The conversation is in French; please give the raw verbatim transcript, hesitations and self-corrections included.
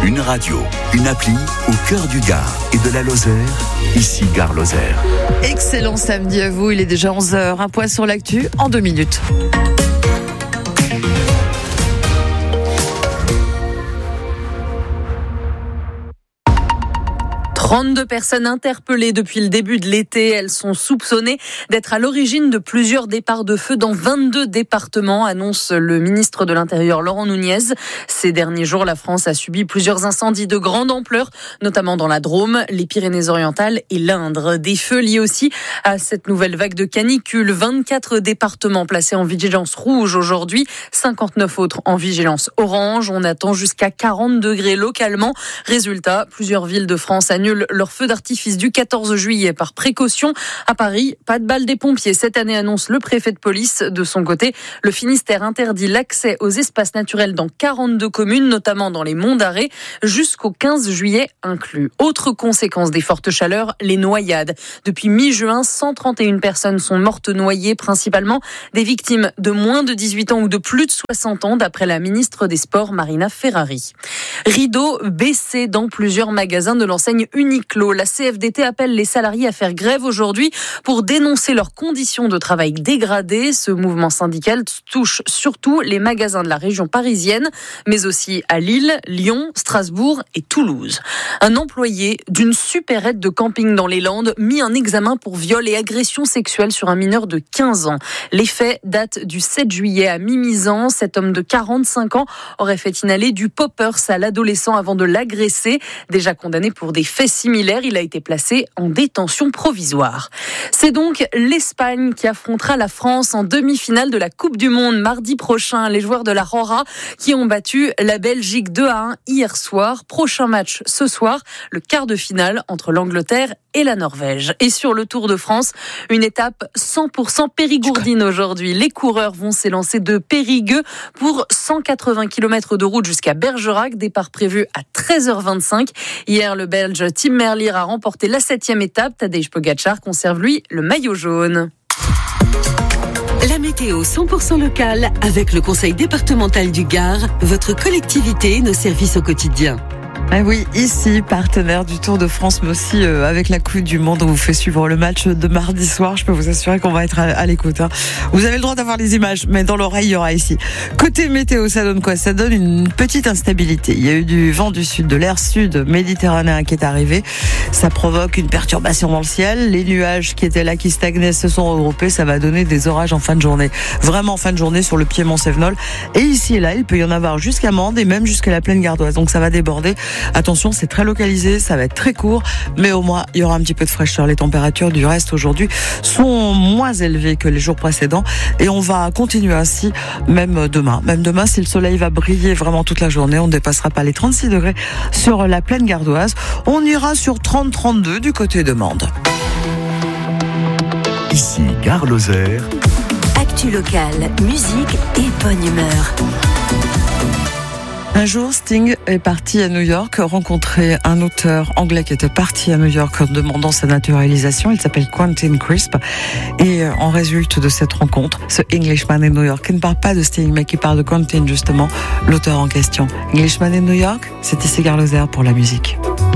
Une radio, une appli au cœur du Gard et de la Lozère, ici Gare Lozère. Excellent samedi à vous, il est déjà onze heures. Un point sur l'actu en deux minutes. trente-deux personnes interpellées depuis le début de l'été. Elles sont soupçonnées d'être à l'origine de plusieurs départs de feu dans vingt-deux départements, annonce le ministre de l'Intérieur Laurent Nunez. Ces derniers jours, la France a subi plusieurs incendies de grande ampleur, notamment dans la Drôme, les Pyrénées-Orientales et l'Indre. Des feux liés aussi à cette nouvelle vague de canicule. vingt-quatre départements placés en vigilance rouge aujourd'hui, cinquante-neuf autres en vigilance orange. On attend jusqu'à quarante degrés localement. Résultat, plusieurs villes de France annulent leur feu d'artifice du quatorze juillet par précaution. À Paris, pas de bal des pompiers. Cette année, annonce le préfet de police. De son côté, le Finistère interdit l'accès aux espaces naturels dans quarante-deux communes, notamment dans les monts d'Arrée, jusqu'au quinze juillet inclus. Autre conséquence des fortes chaleurs, les noyades. Depuis mi-juin, cent trente et une personnes sont mortes noyées, principalement des victimes de moins de dix-huit ans ou de plus de soixante ans, d'après la ministre des Sports, Marina Ferrari. Rideau baissé dans plusieurs magasins de l'enseigne Uniqlo. La C F D T appelle les salariés à faire grève aujourd'hui pour dénoncer leurs conditions de travail dégradées. Ce mouvement syndical touche surtout les magasins de la région parisienne, mais aussi à Lille, Lyon, Strasbourg et Toulouse. Un employé d'une supérette de camping dans les Landes mis en examen pour viol et agression sexuelle sur un mineur de quinze ans. Les faits datent du sept juillet à Mimizan. Cet homme de quarante-cinq ans aurait fait inhaler du poppers à l'adolescent avant de l'agresser. Déjà condamné pour des faits similaires, il a été placé en détention provisoire. C'est donc l'Espagne qui affrontera la France en demi-finale de la Coupe du Monde mardi prochain. Les joueurs de la Rora qui ont battu la Belgique deux à un hier soir. Prochain match ce soir, le quart de finale entre l'Angleterre et la Norvège. Et sur le Tour de France, une étape cent pour cent périgourdine aujourd'hui. Les coureurs vont s'élancer de Périgueux pour cent quatre-vingts kilomètres de route jusqu'à Bergerac. Départ prévu à treize heures vingt-cinq. Hier, le Belge Tim Merlier a remporté la septième étape. Tadej Pogacar conserve, lui, le maillot jaune. La météo cent pour cent locale avec le Conseil départemental du Gard, votre collectivité et nos services au quotidien. Ah oui, ici, partenaire du Tour de France, mais aussi euh, avec la Coupe du Monde, on vous fait suivre le match de mardi soir. Je peux vous assurer qu'on va être à, à l'écoute. Hein. Vous avez le droit d'avoir les images, mais dans l'oreille, il y aura ici. Côté météo, ça donne quoi ? Ça donne une petite instabilité. Il y a eu du vent du sud, de l'air sud méditerranéen qui est arrivé. Ça provoque une perturbation dans le ciel. Les nuages qui étaient là, qui stagnaient, se sont regroupés. Ça va donner des orages en fin de journée. Vraiment en fin de journée sur le piémont Cévenol. Et ici et là, il peut y en avoir jusqu'à Mende et même jusqu'à la plaine gardoise. Donc ça va déborder. Attention, c'est très localisé, ça va être très court, mais au moins, il y aura un petit peu de fraîcheur. Les températures du reste aujourd'hui sont moins élevées que les jours précédents et on va continuer ainsi même demain. Même demain, si le soleil va briller vraiment toute la journée, on ne dépassera pas les trente-six degrés sur la plaine gardoise. On ira sur trente à trente-deux du côté de Mende. Ici, Gare Lozère. Actu locale, musique et bonne humeur. Un jour, Sting est parti à New York rencontrer un auteur anglais qui était parti à New York en demandant sa naturalisation. Il s'appelle Quentin Crisp. Et en résulte de cette rencontre, ce Englishman in New York, qui ne parle pas de Sting, mais qui parle de Quentin, justement, l'auteur en question. Englishman in New York, c'est ici Gare Lozère pour la musique.